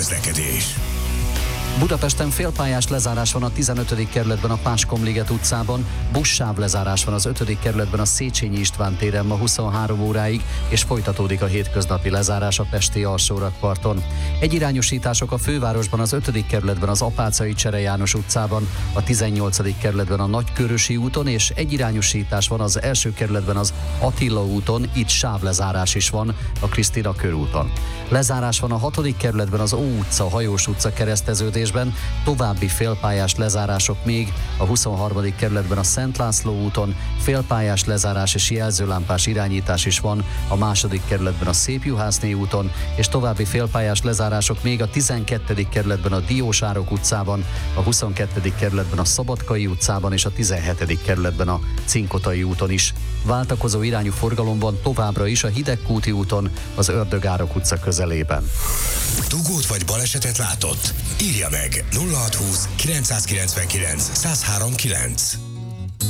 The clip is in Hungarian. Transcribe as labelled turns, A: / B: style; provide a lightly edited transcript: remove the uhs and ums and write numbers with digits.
A: közlekedés.
B: Budapesten félpályás lezárás van a 15. kerületben a Páskomliget utcában, buszsáv lezárás van az 5. kerületben a Széchenyi István téren ma 23 óráig, és folytatódik a hétköznapi lezárás a pesti alsórakparton. Egyirányosítások a fővárosban az 5. kerületben az Apáczai Csere János utcában, a 18. kerületben a Nagykörösi úton, és egyirányosítás van az első kerületben az Attila úton, itt sávlezárás is van a Krisztina körúton. Lezárás van a 6. kerületben az Ó utca, Hajós utca kereszteződésben, további félpályás lezárások még a 23. kerületben a Szent László úton, félpályás lezárás és jelzőlámpás irányítás is van a 2. kerületben a Szépjuhászné úton, és további félpályás lezárások még a 12. kerületben a Diósárok utcában, a 22. kerületben a Szabadkai utcában és a 17. kerületben a Cinkotai úton is. Váltakozó irányú forgalomban továbbra is a Hidegkúti úton, az Ördögárok utca közelében.
A: Dugót vagy balesetet látott? Írja meg 0620 999 1039.